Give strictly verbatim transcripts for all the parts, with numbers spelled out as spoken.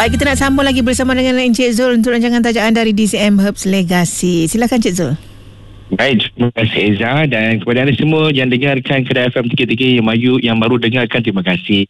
Baik, kita nak sambung lagi bersama dengan Encik Zul untuk rancangan tajaan dari D C M Herbs Legacy. Silakan Encik Zul. Baik, terima kasih Eza, dan kepada anda semua yang dengarkan Kedah F M tiga tiga yang baru, yang baru dengarkan, terima kasih.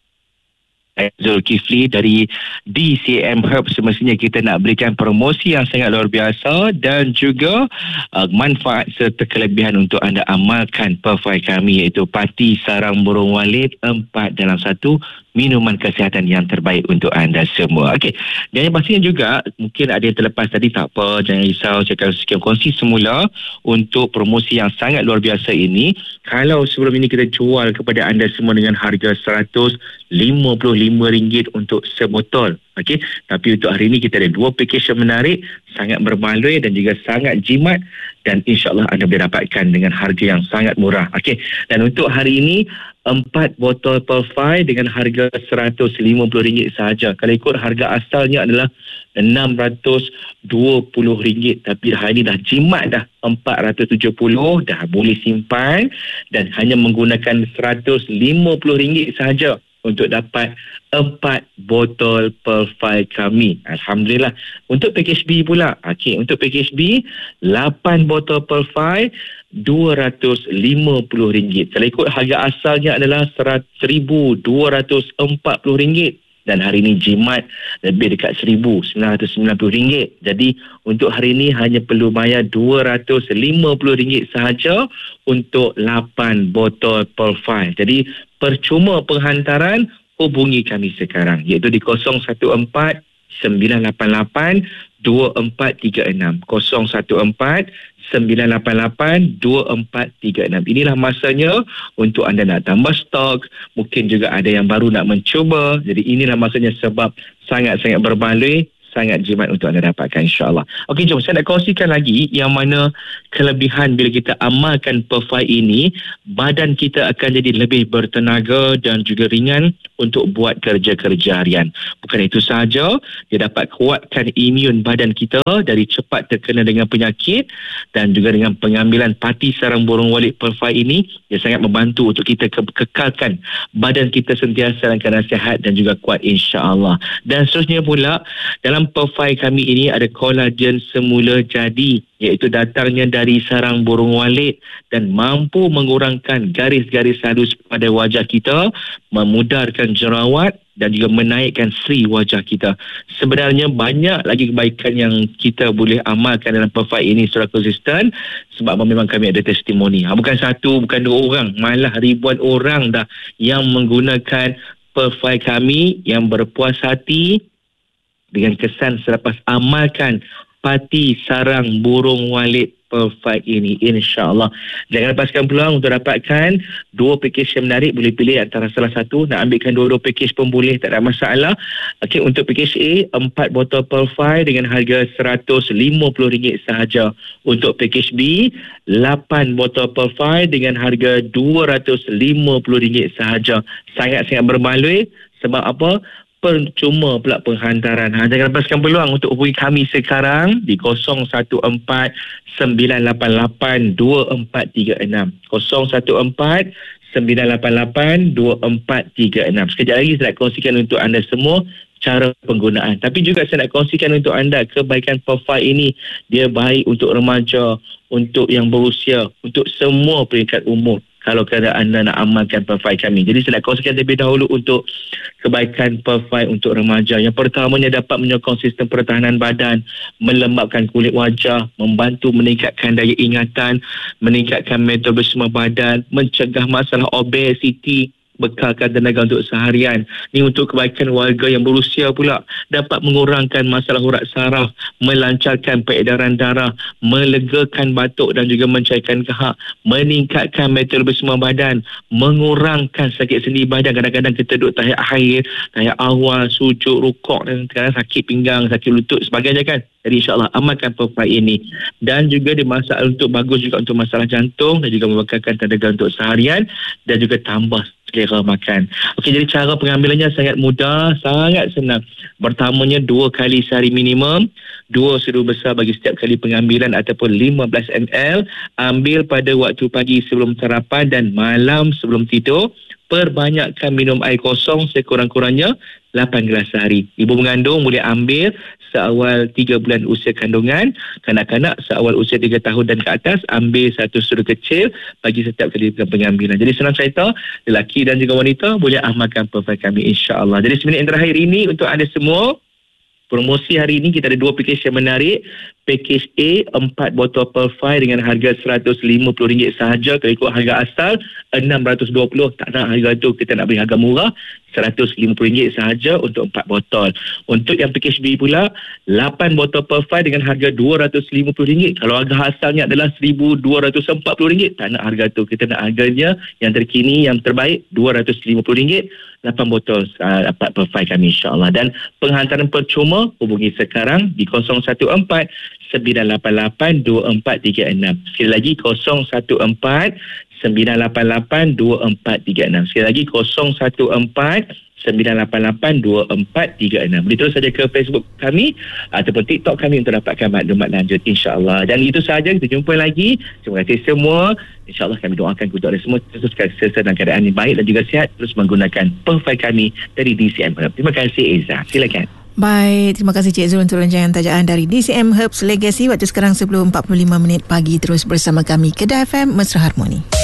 Zulkifli dari D C M Herbs. Semestinya kita nak berikan promosi yang sangat luar biasa dan juga uh, manfaat serta kelebihan untuk anda amalkan perfai kami, iaitu Pati Sarang Burung Walit empat dalam satu, minuman kesihatan yang terbaik untuk anda semua. Okey, dan yang pastinya juga mungkin ada yang terlepas tadi, tak apa, jangan risau, saya akan sekian kongsi semula untuk promosi yang sangat luar biasa ini. Kalau sebelum ini kita jual kepada anda semua dengan harga seratus lima puluh lima ringgit untuk sebotol. Okey, tapi untuk hari ini kita ada dua pakej yang menarik, sangat berbaloi dan juga sangat jimat, dan insya-Allah anda boleh dapatkan dengan harga yang sangat murah. Okey, dan untuk hari ini empat botol Perfai dengan harga seratus lima puluh ringgit sahaja. Kalau ikut harga asalnya adalah enam ratus dua puluh ringgit, tapi hari ini dah jimat dah empat ratus tujuh puluh, dah boleh simpan dan hanya menggunakan seratus lima puluh ringgit sahaja untuk dapat empat botol Perfai kami. Alhamdulillah. Untuk package B pula, okey, untuk package B lapan botol Perfai dua ratus lima puluh ringgit. Kalau ikut harga asalnya adalah seribu dua ratus empat puluh ringgit, dan hari ini jimat lebih dekat seribu sembilan ratus sembilan puluh ringgit. Jadi untuk hari ini hanya perlu bayar dua ratus lima puluh ringgit sahaja untuk lapan botol Perfai. Jadi percuma penghantaran, hubungi kami sekarang, iaitu di kosong satu empat sembilan lapan lapan dua empat tiga enam, kosong satu empat sembilan lapan lapan dua empat tiga enam. Inilah masanya untuk anda nak tambah stok, mungkin juga ada yang baru nak mencuba. Jadi inilah masanya, sebab sangat-sangat berbaloi, sangat jimat untuk anda dapatkan, insya-Allah. Okey, jom saya nak kongsikan lagi yang mana kelebihan bila kita amalkan Perfai ini, badan kita akan jadi lebih bertenaga dan juga ringan untuk buat kerja-kerja harian. Bukan itu sahaja, dia dapat kuatkan imun badan kita dari cepat terkena dengan penyakit, dan juga dengan pengambilan Pati Sarang Burung Walit Perfai ini, dia sangat membantu untuk kita ke- kekalkan badan kita sentiasa dalam keadaan sihat dan juga kuat, insya-Allah. Dan seterusnya pula, dalam Perfai kami ini ada kolagen semula jadi, iaitu datangnya dari sarang burung walit dan mampu mengurangkan garis-garis halus pada wajah kita, memudarkan jerawat dan juga menaikkan seri wajah kita. Sebenarnya banyak lagi kebaikan yang kita boleh amalkan dalam Perfai ini secara konsisten, sebab memang kami ada testimoni. Ha, bukan satu, bukan dua orang, malah ribuan orang dah yang menggunakan Perfai kami, yang berpuas hati dengan kesan selepas amalkan Pati Sarang Burung Walit Perfai ini, insya-Allah. Jangan lepaskan peluang untuk dapatkan dua pakej yang menarik. Boleh pilih antara salah satu, nak ambilkan dua-dua pakej pun boleh, tak ada masalah. Okey, untuk pakej A, empat botol Perfai dengan harga seratus lima puluh ringgit sahaja. Untuk pakej B, lapan botol Perfai dengan harga dua ratus lima puluh ringgit sahaja. Sangat-sangat berbaloi, sebab apa? Percuma pula penghantaran. Ha, jangan lepaskan peluang untuk hubungi kami sekarang di kosong satu empat sembilan lapan lapan dua empat tiga enam, kosong satu empat sembilan lapan lapan dua empat tiga enam. Sekejap lagi saya nak kongsikan untuk anda semua cara penggunaan. Tapi juga saya nak kongsikan untuk anda kebaikan Perfai ini. Dia baik untuk remaja, untuk yang berusia, untuk semua peringkat umur, kalau kadang anda nak amalkan Perfai kami. Jadi saya nak kongsikan terlebih dahulu untuk kebaikan Perfai untuk remaja. Yang pertamanya, dapat menyokong sistem pertahanan badan, melembabkan kulit wajah, membantu meningkatkan daya ingatan, meningkatkan metabolisme badan, mencegah masalah obesiti, bekalkan tenaga untuk seharian. Ini untuk kebaikan warga yang berusia pula. Dapat mengurangkan masalah urat saraf, melancarkan peredaran darah, melegakan batuk dan juga mencairkan kehak, meningkatkan metabolisme badan, mengurangkan sakit sendi badan. Kadang-kadang kita duduk tahap akhir, tahap awal, sujud, rukuk, dan kadang sakit pinggang, sakit lutut sebagainya kan. Jadi insya-Allah amalkan Perfai ini. Dan juga dia masalah untuk bagus juga untuk masalah jantung, dan juga membekalkan tenaga untuk seharian, dan juga tambah selera makan. Okey, jadi cara pengambilannya sangat mudah, sangat senang. Pertamanya, dua kali sehari minimum, dua sudu besar bagi setiap kali pengambilan ataupun lima belas mililiter. Ambil pada waktu pagi sebelum sarapan dan malam sebelum tidur. Perbanyakkan minum air kosong sekurang-kurangnya lapan gelas sehari. Ibu mengandung boleh ambil seawal tiga bulan usia kandungan. Kanak-kanak seawal usia tiga tahun dan ke atas ambil satu sudu kecil bagi setiap kali pengambilan. Jadi senang cerita, lelaki dan juga wanita boleh amalkan Perfect kami, insya-Allah. Jadi seminit yang terakhir ini untuk anda semua, promosi hari ini kita ada dua package yang menarik. Package A, empat botol Perfect dengan harga seratus lima puluh ringgit sahaja. Kalau ikut harga asal enam ratus dua puluh, tak nak harga tu, kita nak beri harga murah seratus lima puluh ringgit sahaja untuk empat botol. Untuk yang package B pula, lapan botol Perfect dengan harga dua ratus lima puluh ringgit. Kalau harga asalnya adalah seribu dua ratus empat puluh ringgit, tak nak harga tu, kita nak harganya yang terkini, yang terbaik, dua ratus lima puluh ringgit. lapan botol uh, dapat Perfect kami, insya-Allah. Dan penghantaran percuma, hubungi sekarang di kosong satu empat sembilan lapan lapan dua empat tiga enam. Sekali lagi kosong satu empat sembilan lapan lapan dua empat tiga enam. Sekali lagi kosong satu empat sembilan lapan lapan dua empat tiga enam. Boleh terus saja ke Facebook kami ataupun TikTok kami untuk dapatkan maklumat lanjut, insya-Allah. Dan itu sahaja, kita jumpa lagi. Terima kasih semua. InsyaAllah kami doakan untuk anda semua terus selesai dalam keadaan yang baik dan juga sihat, terus menggunakan Perfect kami dari D C M Herb. Terima kasih Eza. Silakan. Baik, terima kasih Cik Zul untuk rancangan tajaan dari D C M Herbs Legacy. Waktu sekarang sepuluh empat puluh lima minit pagi, terus bersama kami Kedah F M Mesra Harmoni.